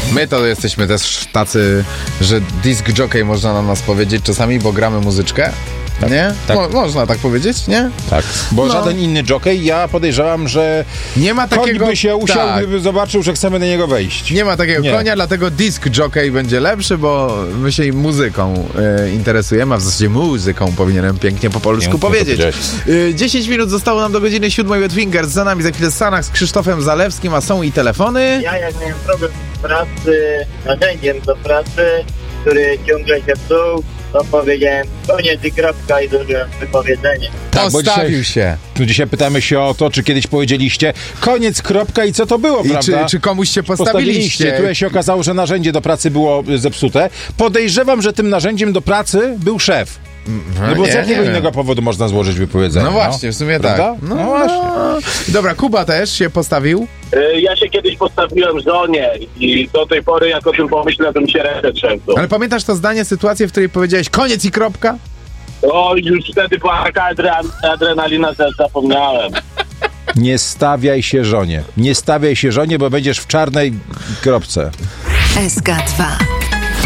My to jesteśmy też tacy, że disc jockey można na nas powiedzieć czasami, bo gramy muzyczkę. Tak, Nie? tak. Można tak powiedzieć, nie? Tak, bo żaden inny jockey, ja podejrzewam, że nie ma takiego, koń by się usiadł, tak. gdyby zobaczył, że chcemy na niego wejść. Nie ma takiego konia, dlatego disc jockey będzie lepszy, bo my się muzyką interesujemy, a w zasadzie muzyką powinienem pięknie po polsku powiedzieć. 10 minut zostało nam do godziny 7 Wet Fingers, za nami za chwilę Sanach z Krzysztofem Zalewskim, a są i telefony. Ja jak miałem problem z pracy, narzędziem do pracy, który ciągle się psuł, to powiedziałem koniec i kropka i zrobiłem wypowiedzenie. Tak, Postawił się. Dzisiaj pytamy się o to, czy kiedyś powiedzieliście koniec, kropka i co to było, I prawda? czy komuś się postawiliście? Tutaj się okazało, że narzędzie do pracy było zepsute. Podejrzewam, że tym narzędziem do pracy był szef. No bo z jakiego innego powodu można złożyć wypowiedzenie? No właśnie, w sumie prawda? tak. No właśnie. Dobra, Kuba też się postawił. Ja się kiedyś postawiłem żonie i do tej pory jak o tym pomyślę, to mi się ręce trzęsą. Ale pamiętasz to zdanie, sytuację, w której powiedziałeś koniec i kropka? O, już wtedy była taka adrenalina, że zapomniałem. Nie stawiaj się żonie. Nie stawiaj się żonie, bo będziesz w czarnej kropce. SK2